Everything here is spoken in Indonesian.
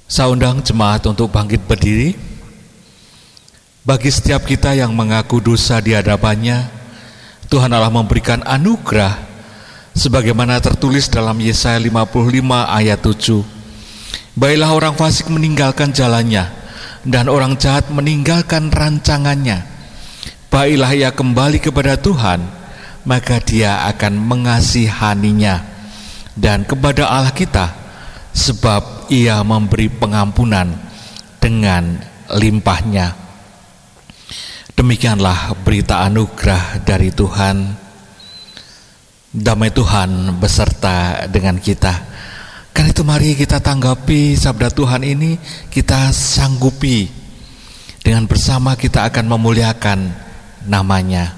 Saya undang jemaat untuk bangkit berdiri. Bagi setiap kita yang mengaku dosa di hadapannya, Tuhan Allah memberikan anugerah sebagaimana tertulis dalam Yesaya 55 ayat 7. Baiklah orang fasik meninggalkan jalannya, dan orang jahat meninggalkan rancangannya. Baiklah ia kembali kepada Tuhan, maka dia akan mengasihaninya, dan kepada Allah kita, sebab ia memberi pengampunan dengan limpahnya. Demikianlah berita anugerah dari Tuhan. Damai Tuhan beserta dengan kita. Karena itu mari kita tanggapi sabda Tuhan ini, kita sanggupi. Dengan bersama kita akan memuliakan namanya.